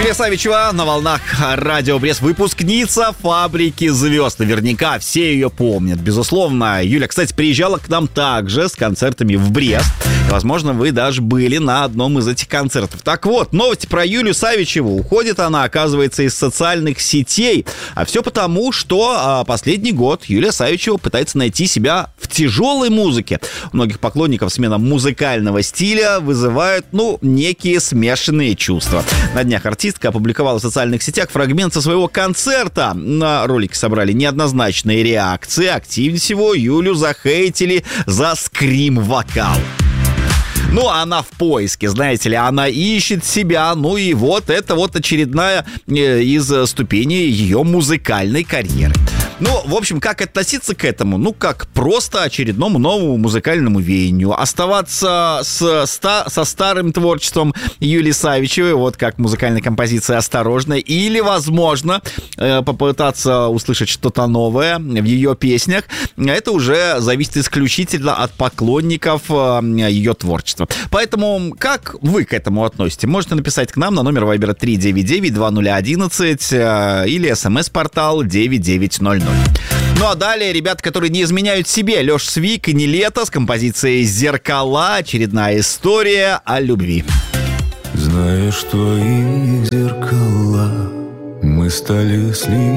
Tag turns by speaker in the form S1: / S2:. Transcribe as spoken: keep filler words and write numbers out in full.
S1: Юлия Савичева на волнах Радио Брест, выпускница «Фабрики звезд». Наверняка все ее помнят, безусловно. Юля, кстати, приезжала к нам также с концертами в Брест. И, возможно, вы даже были на одном из этих концертов. Так вот, новости про Юлию Савичеву. Уходит она, оказывается, из социальных сетей. А все потому, что а, последний год Юлия Савичева пытается найти себя в тяжелой музыке. У многих поклонников смена музыкального стиля вызывает, ну, некие смешанные чувства. На днях артистка опубликовала в социальных сетях фрагмент со своего концерта. На ролике собрали неоднозначные реакции. Активнее всего Юлю захейтили за скрим-вокал. Ну, она в поиске, знаете ли, она ищет себя. Ну и вот это вот очередная из ступеней ее музыкальной карьеры. Ну, в общем, как относиться к этому? Ну, как просто очередному новому музыкальному веянию. Оставаться с, ста, со старым творчеством Юлии Савичевой, вот как музыкальная композиция «Осторожно», или, возможно, э, попытаться услышать что-то новое в ее песнях. Это уже зависит исключительно от поклонников э, ее творчества. Поэтому, как вы к этому относитесь? Можете написать к нам на номер Вайбера три девять девять два ноль одиннадцать э, или смс-портал девять девять ноль ноль. Ну а далее ребята, которые не изменяют себе, Лёш Свик и Нилетто с композицией «Зеркала». Очередная история о любви.
S2: Зная, что их зеркала, мы стали слишком